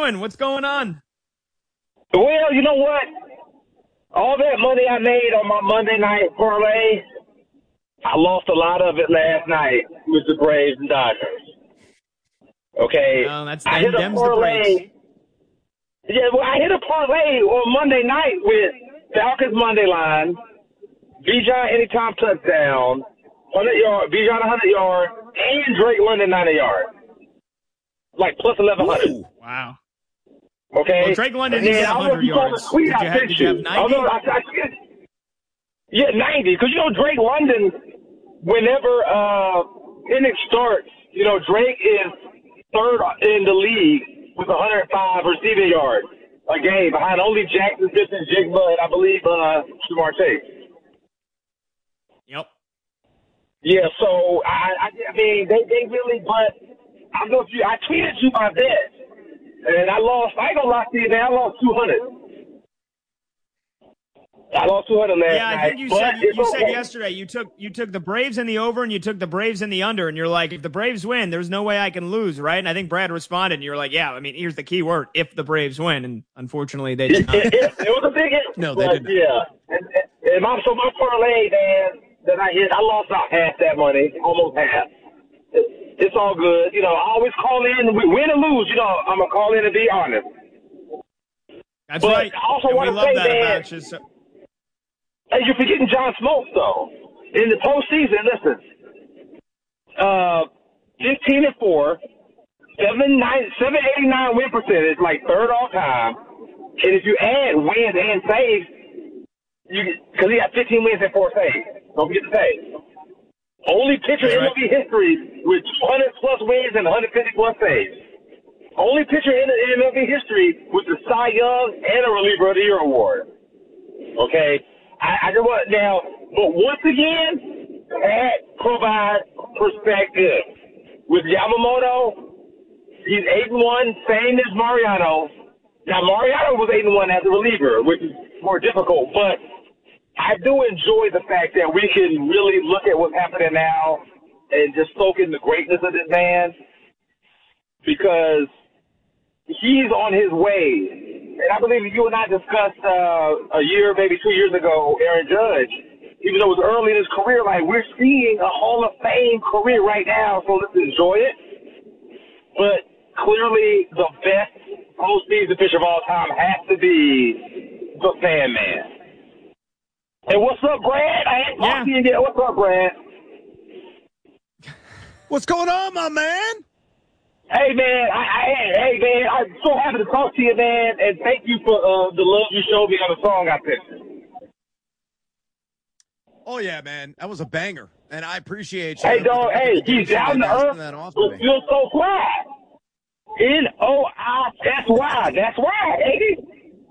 doing? What's going on? Well, you know what? All that money I made on my Monday night parlay, I lost a lot of it last night with the Braves and Dodgers. Okay, I hit a parlay. Yeah, well, I hit a parlay on Monday night with Falcons Monday line, Bijan anytime touchdown, 100 yard, Bijan 100 yard, and Drake London 90 yard, like plus 1100. Ooh, wow. Okay. Well, Drake London didn't get 100 yards. Did you have 90? Yeah, 90. Because, Drake London, whenever inning starts, Drake is third in the league with 105 receiving yards a game behind only Jackson Smith and Jigba and I believe Jamar Chase. Yep. Yeah, so, I mean, they really, but I don't know if I tweeted you my bet. And I lost. I ain't gonna lie to you, man. I lost 200. I lost 200 last night. Yeah, I think you said yesterday you took the Braves in the over and you took the Braves in the under, and you're like, if the Braves win, there's no way I can lose, right? And I think Brad responded, and you're like, yeah. I mean, here's the key word: if the Braves win, and unfortunately they did not. It was a big if. No, they didn't. Yeah, and my parlay, man, that I hit, I lost about half that money, almost half. It's all good. I always call in. Win or lose, I'm going to call in and be honest. That's right. I also want to say, man, hey, you're forgetting John Smoltz, though. In the postseason, listen, 15-4, 789 win percentage, like third all time. And if you add wins and saves, because he got 15 wins and 4 saves. Don't forget the saves. Only pitcher in MLB history with 200-plus wins and 150-plus saves. Only pitcher in MLB history with the Cy Young and a Reliever of the Year award. Okay? I just want now, but once again, that provides perspective. With Yamamoto, he's 8-1, same as Mariano. Now, Mariano was 8-1 as a reliever, which is more difficult, but I do enjoy the fact that we can really look at what's happening now and just soak in the greatness of this man because he's on his way. And I believe you and I discussed a year, maybe 2 years ago, Aaron Judge, even though it was early in his career, like we're seeing a Hall of Fame career right now, so let's enjoy it. But clearly the best postseason pitcher of all time has to be the Fan Man. Hey, what's up, Brad? I ain't talked to you yet. What's up, Brad? What's going on, my man? Hey, man. I'm so happy to talk to you, man, and thank you for the love you showed me on the song I picked. Oh, yeah, man. That was a banger, and I appreciate you. Hey, dog, he's down to earth, but feels so quiet. N-O-I-S-Y. That's right, ain't he?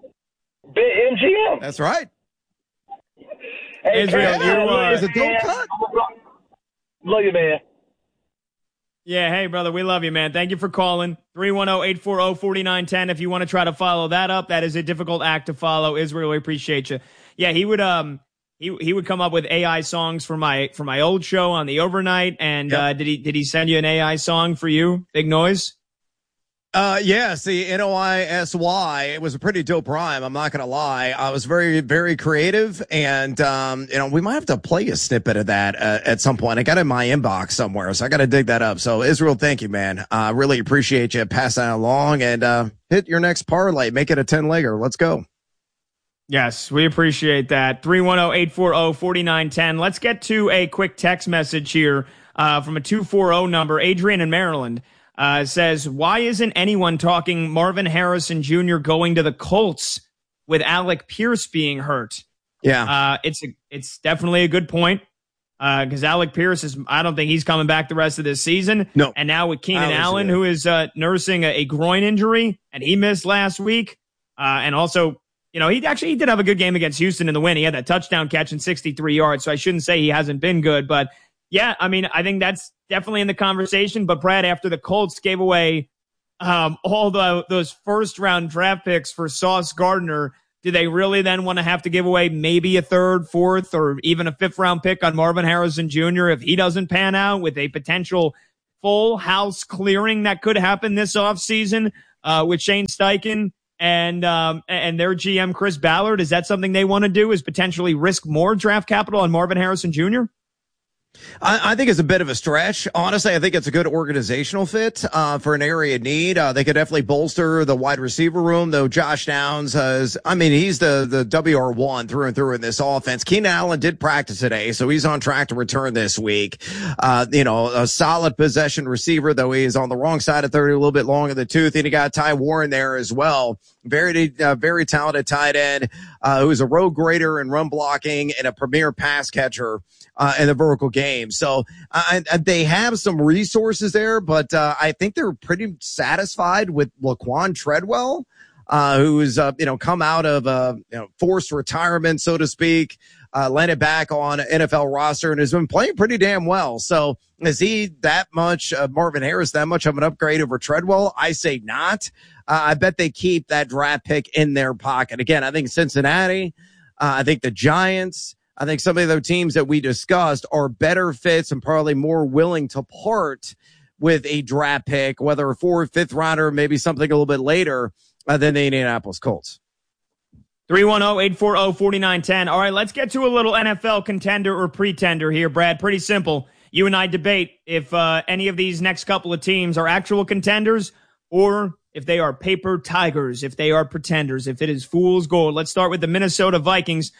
MGM. That's right. Hey, Israel, is a dope cut. Love you, man. Yeah, hey, brother, we love you, man. Thank you for calling. 310-840-4910. If you want to try to follow that up, that is a difficult act to follow. Israel, we appreciate you. Yeah, he would he would come up with AI songs for my old show on the overnight. And did he send you an AI song for you? Big Noise? Yes, the Noisy. It was a pretty dope rhyme. I'm not going to lie. I was very, very creative. And, we might have to play a snippet of that at some point. I got it in my inbox somewhere, so I got to dig that up. So Israel, thank you, man. I really appreciate you. Pass that along and, hit your next parlay. Make it a 10-legger. Let's go. Yes, we appreciate that. 310-840-4910. Let's get to a quick text message here, from a 240 number. Adrian in Maryland. Says, why isn't anyone talking Marvin Harrison Jr. going to the Colts with Alec Pierce being hurt? Yeah. It's definitely a good point. Because Alec Pierce I don't think he's coming back the rest of this season. No. And now with Keenan Allen, who is nursing a groin injury, and he missed last week. And also, he did have a good game against Houston in the win. He had that touchdown catch in 63 yards. So I shouldn't say he hasn't been good, but yeah, I mean, I think that's definitely in the conversation. But Brad, after the Colts gave away all those first-round draft picks for Sauce Gardner, do they really then want to have to give away maybe a third, fourth, or even a fifth-round pick on Marvin Harrison Jr. if he doesn't pan out with a potential full house clearing that could happen this offseason with Shane Steichen and their GM Chris Ballard? Is that something they want to do, is potentially risk more draft capital on Marvin Harrison Jr.? I think it's a bit of a stretch. Honestly, I think it's a good organizational fit for an area of need. They could definitely bolster the wide receiver room, though Josh Downs he's the WR1 through and through in this offense. Keenan Allen did practice today, so he's on track to return this week. A solid possession receiver, though he is on the wrong side of 30, a little bit long in the tooth. And you got Ty Warren there as well. Very talented tight end, who's a road grader and run blocking and a premier pass catcher in the vertical game. So they have some resources there, but I think they're pretty satisfied with Laquan Treadwell, who's come out of forced retirement, so to speak, landed back on an NFL roster and has been playing pretty damn well. So is he that much Marvin Harris, that much of an upgrade over Treadwell? I say not. I bet they keep that draft pick in their pocket. Again, I think Cincinnati, I think the Giants, I think some of the other teams that we discussed are better fits and probably more willing to part with a draft pick, whether a 4th, 5th rounder, maybe something a little bit later than the Indianapolis Colts. 310-840-4910. All right, let's get to a little NFL contender or pretender here, Brad. Pretty simple. You and I debate if any of these next couple of teams are actual contenders or if they are paper tigers, if they are pretenders, if it is fool's gold. Let's start with the Minnesota Vikings,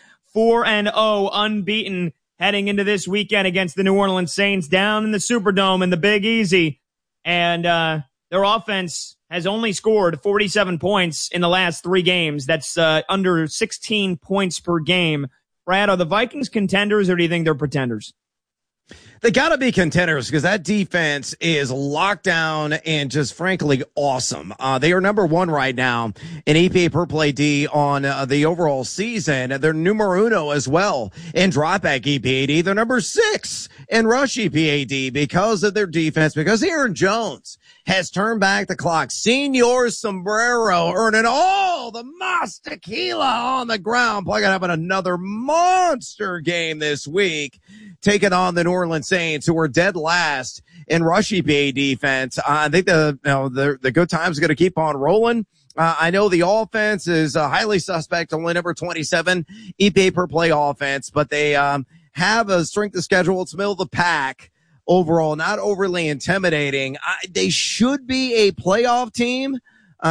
4-0, unbeaten, heading into this weekend against the New Orleans Saints down in the Superdome in the Big Easy. And their offense has only scored 47 points in the last 3 games. That's under 16 points per game. Brad, are the Vikings contenders or do you think they're pretenders? They got to be contenders because that defense is locked down and just frankly awesome. They are number 1 right now in EPA per play D on the overall season. They're numero uno as well in dropback EPAD. They're number 6 in rush EPAD because of their defense, because Aaron Jones has turned back the clock. Senor Sombrero earning all the Mas Tequila on the ground. Probably going to have another monster game this week, taking on the New Orleans Saints, who are dead last in rush EPA defense. I think the good times are going to keep on rolling. I know the offense is highly suspect, only number 27 EPA per play offense, but they have a strength of schedule. It's middle of the pack overall, not overly intimidating. They should be a playoff team.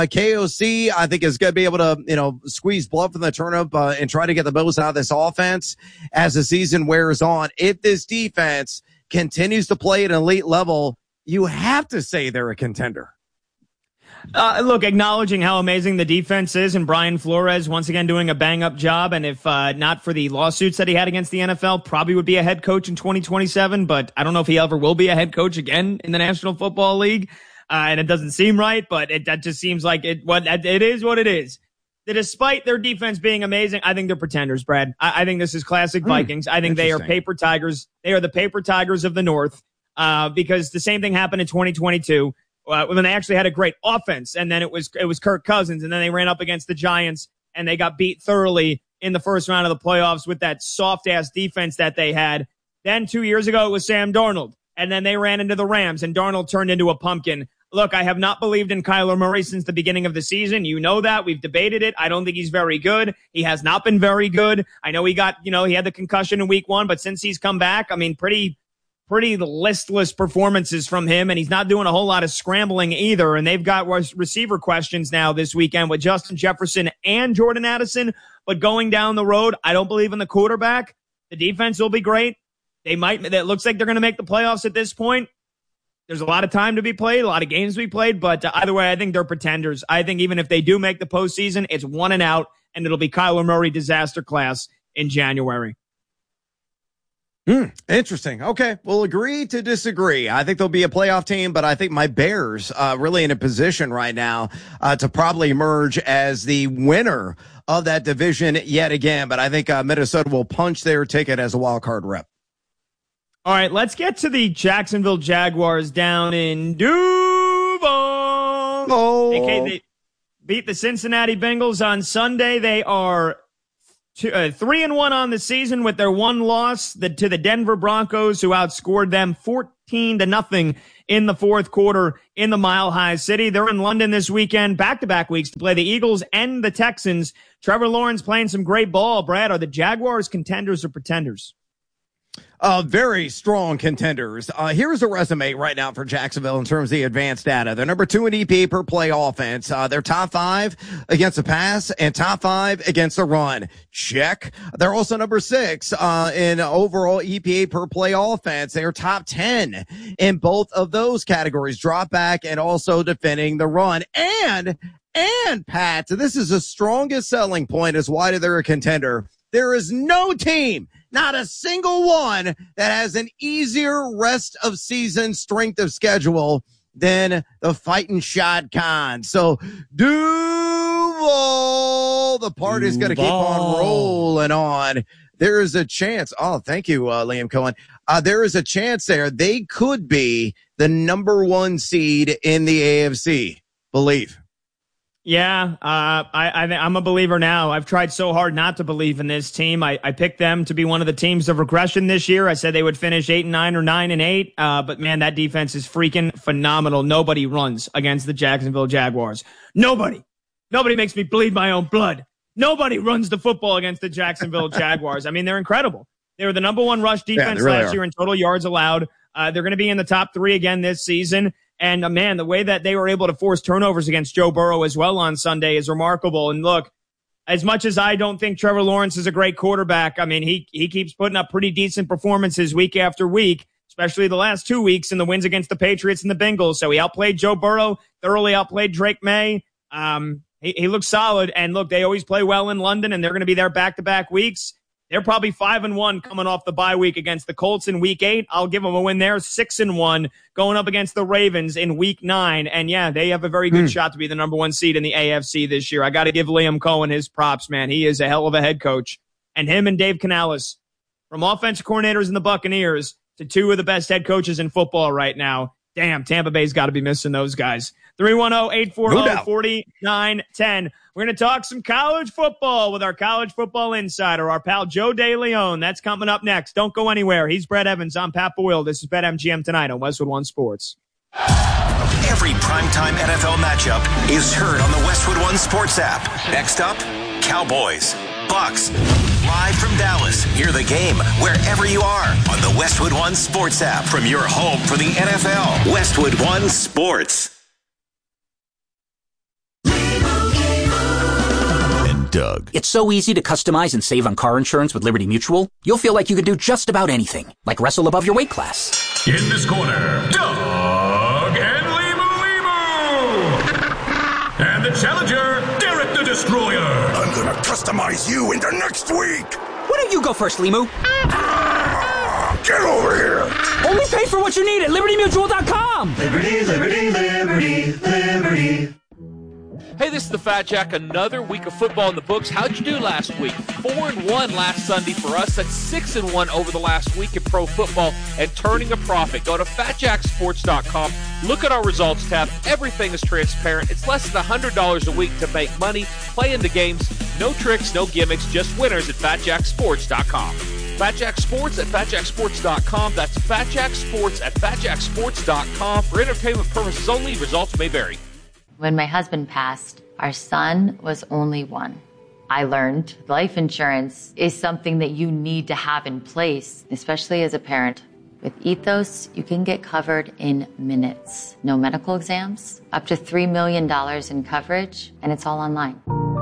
KOC, I think, is going to be able to, squeeze blood from the turnip and try to get the most out of this offense as the season wears on. If this defense continues to play at an elite level, you have to say they're a contender. Look, acknowledging how amazing the defense is and Brian Flores once again doing a bang-up job, and if not for the lawsuits that he had against the NFL, probably would be a head coach in 2027, but I don't know if he ever will be a head coach again in the National Football League. And it doesn't seem right, but that just seems like it is what it is. Despite their defense being amazing, I think they're pretenders, Brad. I think this is classic Vikings. I think they are paper tigers. They are the paper tigers of the North, because the same thing happened in 2022 when they actually had a great offense, and then it was Kirk Cousins, and then they ran up against the Giants, and they got beat thoroughly in the first round of the playoffs with that soft-ass defense that they had. Then 2 years ago, it was Sam Darnold, and then they ran into the Rams, and Darnold turned into a pumpkin. Look, I have not believed in Kyler Murray since the beginning of the season. You know that. We've debated it. I don't think he's very good. He has not been very good. I know he had the concussion in week 1, but since he's come back, I mean, pretty listless performances from him, and he's not doing a whole lot of scrambling either. And they've got receiver questions now this weekend with Justin Jefferson and Jordan Addison. But going down the road, I don't believe in the quarterback. The defense will be great. It looks like they're going to make the playoffs at this point. There's a lot of time to be played, a lot of games to be played, but either way, I think they're pretenders. I think even if they do make the postseason, it's 1 and out, and it'll be Kyler Murray disaster class in January. Interesting. Okay, we'll agree to disagree. I think they'll be a playoff team, but I think my Bears really in a position right now to probably emerge as the winner of that division yet again. But I think Minnesota will punch their ticket as a wild card rep. All right, let's get to the Jacksonville Jaguars down in Duval. They beat the Cincinnati Bengals on Sunday. They are 3-1 on the season with their one loss to the Denver Broncos, who outscored them 14-0 in the fourth quarter in the Mile High City. They're in London this weekend, back-to-back weeks to play the Eagles and the Texans. Trevor Lawrence playing some great ball. Brad, are the Jaguars contenders or pretenders? Very strong contenders. Here's a resume right now for Jacksonville in terms of the advanced data. They're number 2 in EPA per play offense. They're top 5 against the pass and top 5 against the run. Check. They're also number 6 in overall EPA per play offense. They are top 10 in both of those categories, drop back and also defending the run. And Pat, this is the strongest selling point as why they're a contender. There is no team, not a single one, that has an easier rest of season strength of schedule than the Fighting Shotguns. So Duval, the party's going to keep on rolling on. There is a chance. Oh, thank you, Liam Cohen. There is a chance there. They could be the number 1 seed in the AFC. Believe. Yeah, I'm a believer now. I've tried so hard not to believe in this team. I picked them to be one of the teams of regression this year. I said they would finish 8-9 or 9-8. But man, that defense is freaking phenomenal. Nobody runs against the Jacksonville Jaguars. Nobody makes me bleed my own blood. Nobody runs the football against the Jacksonville Jaguars. I mean, they're incredible. They were the number 1 rush defense last year in total yards allowed. They're going to be in the top 3 again this season. And man, the way that they were able to force turnovers against Joe Burrow as well on Sunday is remarkable. And look, as much as I don't think Trevor Lawrence is a great quarterback, I mean, he keeps putting up pretty decent performances week after week, especially the last 2 weeks in the wins against the Patriots and the Bengals. So he outplayed Joe Burrow, thoroughly outplayed Drake May. He looks solid. And look, they always play well in London, and they're going to be there back-to-back weeks. They're probably 5-1 coming off the bye week against the Colts in week 8. I'll give them a win there. 6-1 going up against the Ravens in week 9. And yeah, they have a very good shot to be the number 1 seed in the AFC this year. I got to give Liam Cohen his props, man. He is a hell of a head coach. And him and Dave Canales, from offensive coordinators in the Buccaneers to 2 of the best head coaches in football right now. Damn, Tampa Bay's got to be missing those guys. 310-840-4910. We're going to talk some college football with our college football insider, our pal Joe DeLeon. That's coming up next. Don't go anywhere. He's Brett Evans. I'm Pat Boyle. This is BetMGM tonight on Westwood One Sports. Every primetime NFL matchup is heard on the Westwood One Sports app. Next up, Cowboys, Bucks. Live from Dallas, hear the game wherever you are on the Westwood One Sports app from your home for the NFL. Westwood One Sports. Doug. It's so easy to customize and save on car insurance with Liberty Mutual. You'll feel like you can do just about anything, like wrestle above your weight class. In this corner, Doug and Limu. And the challenger, Derek the Destroyer. I'm gonna customize you into next week. Why don't you go first, Limu? Get over here. Only pay for what you need at LibertyMutual.com. Liberty, liberty, liberty, liberty. Hey, this is the Fat Jack. Another week of football in the books. How'd you do last week? 4-1 last Sunday for us. That's 6-1 over the last week in pro football and turning a profit. Go to FatJackSports.com. Look at our results tab. Everything is transparent. It's less than $100 a week to make money. Play in the games. No tricks, no gimmicks, just winners at FatJackSports.com. Fat Jack Sports at FatJackSports.com. That's Fat Jack Sports at FatJackSports.com. For entertainment purposes only, results may vary. When my husband passed, our son was only 1. I learned life insurance is something that you need to have in place, especially as a parent. With Ethos, you can get covered in minutes. No medical exams, up to $3 million in coverage, and it's all online.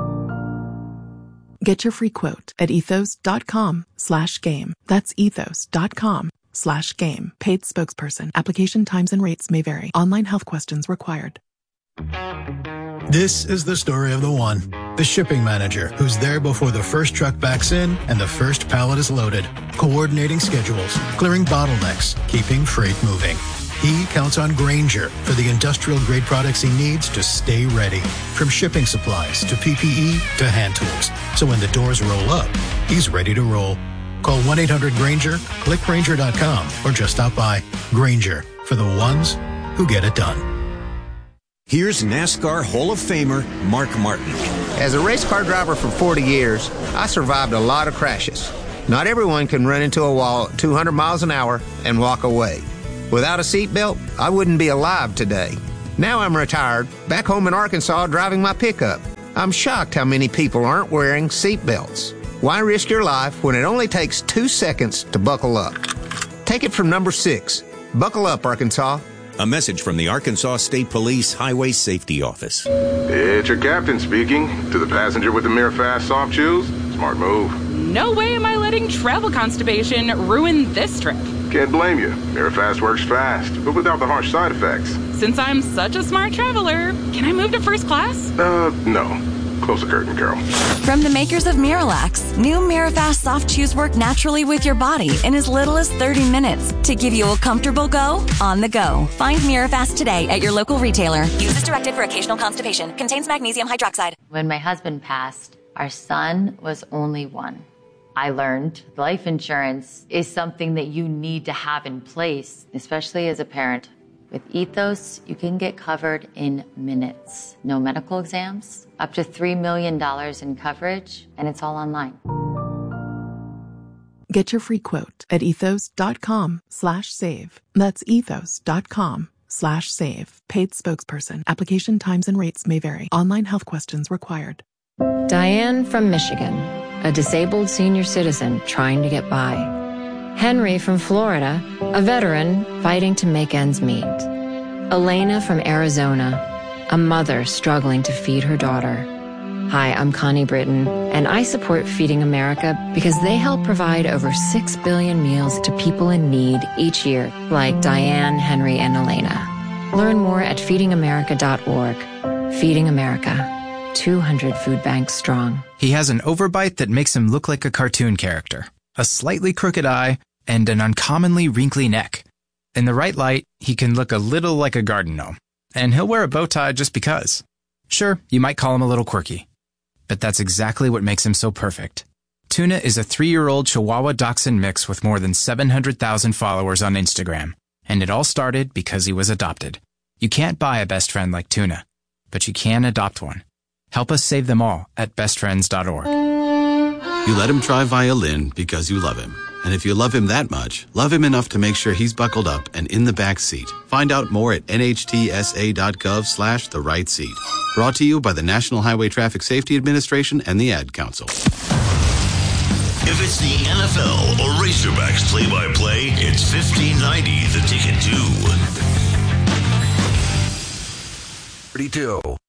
Get your free quote at ethos.com/game. That's ethos.com/game. Paid spokesperson. Application times and rates may vary. Online health questions required. This is the story of the one, the shipping manager who's there before the first truck backs in and the first pallet is loaded, coordinating schedules, clearing bottlenecks, keeping freight moving. He counts on Grainger for the industrial-grade products he needs to stay ready, from shipping supplies to PPE to hand tools. So when the doors roll up, he's ready to roll. Call 1-800-GRAINGER, click Grainger.com, or just stop by. Grainger, for the ones who get it done. Here's NASCAR Hall of Famer Mark Martin. As a race car driver for 40 years, I survived a lot of crashes. Not everyone can run into a wall at 200 miles an hour and walk away. Without a seatbelt, I wouldn't be alive today. Now I'm retired, back home in Arkansas driving my pickup. I'm shocked how many people aren't wearing seatbelts. Why risk your life when it only takes 2 seconds to buckle up? Take it from number 6. Buckle up, Arkansas. A message from the Arkansas State Police Highway Safety Office. It's your captain speaking. To the passenger with the Mirafast soft chews, smart move. No way am I letting travel constipation ruin this trip. Can't blame you. Mirafast works fast, but without the harsh side effects. Since I'm such a smart traveler, can I move to first class? No. Close the curtain, Carol. From the makers of Miralax, new Mirafast soft chews work naturally with your body in as little as 30 minutes to give you a comfortable go on the go. Find Mirafast today at your local retailer. Use as directed for occasional constipation. Contains magnesium hydroxide. When my husband passed, our son was only 1. I learned life insurance is something that you need to have in place, especially as a parent. With Ethos, you can get covered in minutes. No medical exams, up to $3 million in coverage, and it's all online. Get your free quote at ethos.com/save. That's ethos.com/save. Paid spokesperson. Application times and rates may vary. Online health questions required. Diane from Michigan, a disabled senior citizen trying to get by. Henry from Florida, a veteran fighting to make ends meet. Elena from Arizona, a mother struggling to feed her daughter. Hi, I'm Connie Britton, and I support Feeding America because they help provide over 6 billion meals to people in need each year, like Diane, Henry, and Elena. Learn more at feedingamerica.org. Feeding America. 200 food banks strong. He has an overbite that makes him look like a cartoon character, a slightly crooked eye, and an uncommonly wrinkly neck. In the right light, he can look a little like a garden gnome, and he'll wear a bow tie just because. Sure, you might call him a little quirky, but that's exactly what makes him so perfect. Tuna is a 3-year-old Chihuahua Dachshund mix with more than 700,000 followers on Instagram, and it all started because he was adopted. You can't buy a best friend like Tuna, but you can adopt one. Help us save them all at bestfriends.org. You let him try violin because you love him. And if you love him that much, love him enough to make sure he's buckled up and in the back seat. Find out more at nhtsa.gov/the right seat. Brought to you by the National Highway Traffic Safety Administration and the Ad Council. If it's the NFL or Razorbacks play-by-play, it's 1590 The Ticket too. 32.